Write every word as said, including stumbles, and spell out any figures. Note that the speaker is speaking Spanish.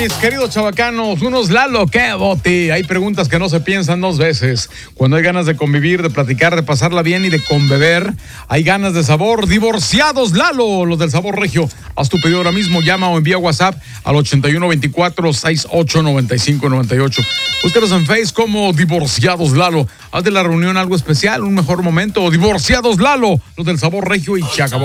mis queridos chavacanos, unos Lalo, qué boti. Hay preguntas que no se piensan dos veces. Cuando hay ganas de convivir, de platicar, de pasarla bien y de conbeber, hay ganas de sabor. Divorciados Lalo, los del sabor regio. Haz tu pedido ahora mismo, llama o envía WhatsApp al ochenta y uno veinticuatro, sesenta y ocho, noventa y cinco noventa y ocho. Búscalos en Face como Divorciados Lalo. Haz de la reunión algo especial, un mejor momento. Divorciados Lalo, los del sabor regio y se acabó.